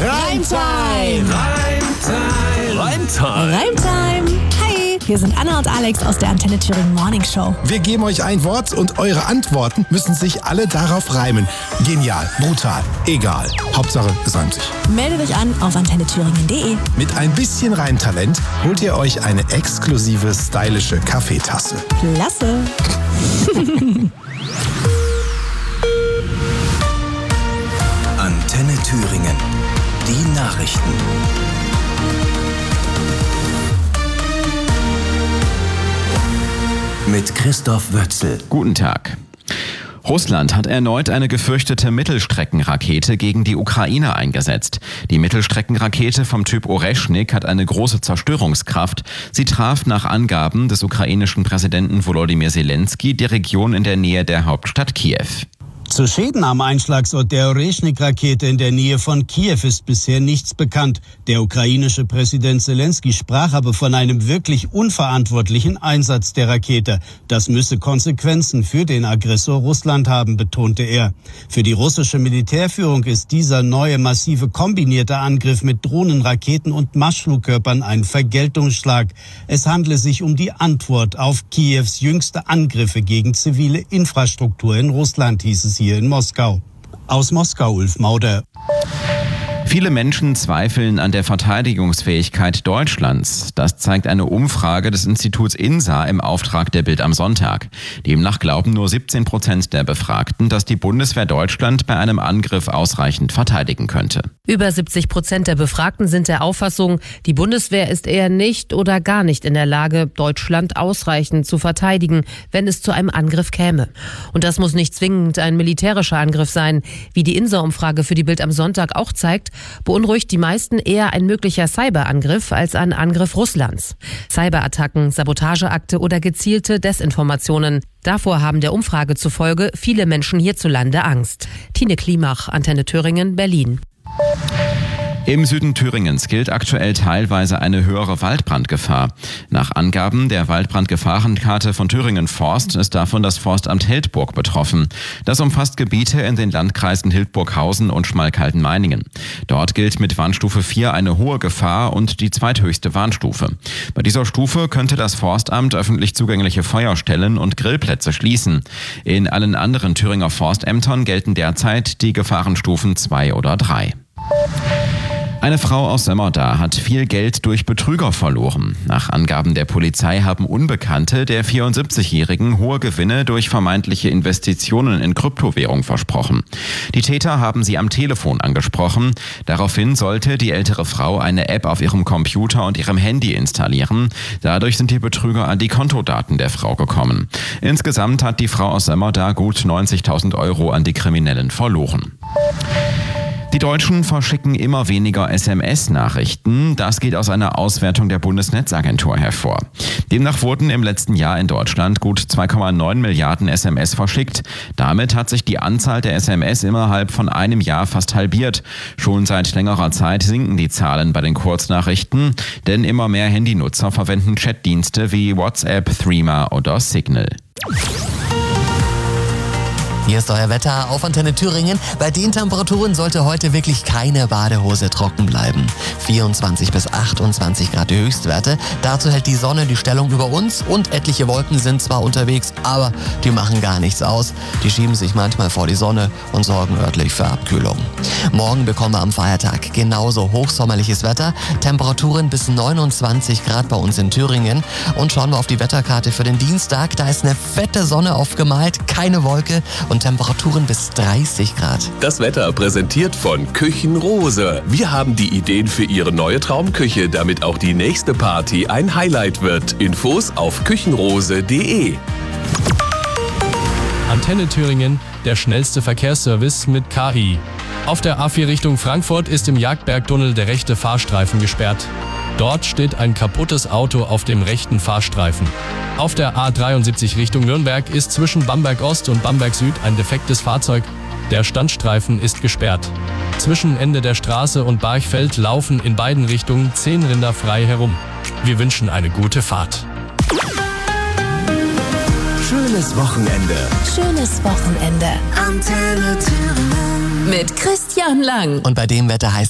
Reimtime! Reimtime! Hi, hier sind Anna und Alex aus der Antenne Thüringen Morning Show. Wir geben euch ein Wort und eure Antworten müssen sich alle darauf reimen. Genial, brutal, egal. Hauptsache, es reimt sich. Meldet euch an auf antennethüringen.de. Mit ein bisschen Reimtalent holt ihr euch eine exklusive, stylische Kaffeetasse. Klasse! Antenne Thüringen. Die Nachrichten. Mit Christoph Wötzl. Guten Tag. Russland hat erneut eine gefürchtete Mittelstreckenrakete gegen die Ukraine eingesetzt. Die Mittelstreckenrakete vom Typ Oreschnik hat eine große Zerstörungskraft. Sie traf nach Angaben des ukrainischen Präsidenten Volodymyr Zelensky die Region in der Nähe der Hauptstadt Kiew. Zu Schäden am Einschlagsort der Oreschnik-Rakete in der Nähe von Kiew ist bisher nichts bekannt. Der ukrainische Präsident Zelensky sprach aber von einem wirklich unverantwortlichen Einsatz der Rakete. Das müsse Konsequenzen für den Aggressor Russland haben, betonte er. Für die russische Militärführung ist dieser neue massive kombinierte Angriff mit Drohnen, Raketen und Marschflugkörpern ein Vergeltungsschlag. Es handle sich um die Antwort auf Kiews jüngste Angriffe gegen zivile Infrastruktur in Russland, hieß es hier in Moskau. Aus Moskau, Ulf Mauder. Viele Menschen zweifeln an der Verteidigungsfähigkeit Deutschlands. Das zeigt eine Umfrage des Instituts INSA im Auftrag der Bild am Sonntag. Demnach glauben nur 17% der Befragten, dass die Bundeswehr Deutschland bei einem Angriff ausreichend verteidigen könnte. Über 70% der Befragten sind der Auffassung, die Bundeswehr ist eher nicht oder gar nicht in der Lage, Deutschland ausreichend zu verteidigen, wenn es zu einem Angriff käme. Und das muss nicht zwingend ein militärischer Angriff sein. Wie die INSA-Umfrage für die Bild am Sonntag auch zeigt, beunruhigt die meisten eher ein möglicher Cyberangriff als ein Angriff Russlands. Cyberattacken, Sabotageakte oder gezielte Desinformationen. Davor haben der Umfrage zufolge viele Menschen hierzulande Angst. Tine Klimach, Antenne Thüringen, Berlin. Im Süden Thüringens gilt aktuell teilweise eine höhere Waldbrandgefahr. Nach Angaben der Waldbrandgefahrenkarte von Thüringen Forst ist davon das Forstamt Hildburg betroffen. Das umfasst Gebiete in den Landkreisen Hildburghausen und Schmalkalden-Meiningen. Dort gilt mit Warnstufe 4 eine hohe Gefahr und die zweithöchste Warnstufe. Bei dieser Stufe könnte das Forstamt öffentlich zugängliche Feuerstellen und Grillplätze schließen. In allen anderen Thüringer Forstämtern gelten derzeit die Gefahrenstufen 2 oder 3. Eine Frau aus Sömmerda hat viel Geld durch Betrüger verloren. Nach Angaben der Polizei haben Unbekannte der 74-Jährigen hohe Gewinne durch vermeintliche Investitionen in Kryptowährung versprochen. Die Täter haben sie am Telefon angesprochen. Daraufhin sollte die ältere Frau eine App auf ihrem Computer und ihrem Handy installieren. Dadurch sind die Betrüger an die Kontodaten der Frau gekommen. Insgesamt hat die Frau aus Sömmerda gut 90.000 Euro an die Kriminellen verloren. Die Deutschen verschicken immer weniger SMS-Nachrichten. Das geht aus einer Auswertung der Bundesnetzagentur hervor. Demnach wurden im letzten Jahr in Deutschland gut 2,9 Milliarden SMS verschickt. Damit hat sich die Anzahl der SMS innerhalb von einem Jahr fast halbiert. Schon seit längerer Zeit sinken die Zahlen bei den Kurznachrichten, denn immer mehr Handynutzer verwenden Chatdienste wie WhatsApp, Threema oder Signal. Hier ist euer Wetter auf Antenne Thüringen. Bei den Temperaturen sollte heute wirklich keine Badehose trocken bleiben. 24 bis 28 Grad die Höchstwerte. Dazu hält die Sonne die Stellung über uns und etliche Wolken sind zwar unterwegs, aber die machen gar nichts aus. Die schieben sich manchmal vor die Sonne und sorgen örtlich für Abkühlung. Morgen bekommen wir am Feiertag genauso hochsommerliches Wetter. Temperaturen bis 29 Grad bei uns in Thüringen. Und schauen wir auf die Wetterkarte für den Dienstag. Da ist eine fette Sonne aufgemalt, keine Wolke und Temperaturen bis 30 Grad. Das Wetter präsentiert von Küchenrose. Wir haben die Ideen für Ihre neue Traumküche, damit auch die nächste Party ein Highlight wird. Infos auf küchenrose.de. Antenne Thüringen, der schnellste Verkehrsservice mit KI. Auf der A4 Richtung Frankfurt ist im Jagdbergtunnel der rechte Fahrstreifen gesperrt. Dort steht ein kaputtes Auto auf dem rechten Fahrstreifen. Auf der A73 Richtung Nürnberg ist zwischen Bamberg Ost und Bamberg Süd ein defektes Fahrzeug. Der Standstreifen ist gesperrt. Zwischen Ende der Straße und Barchfeld laufen in beiden Richtungen 10 Rinder frei herum. Wir wünschen eine gute Fahrt. Schönes Wochenende. Schönes Wochenende. Antenne Thüringen. Mit Christian Lang. Und bei dem Wetter heißt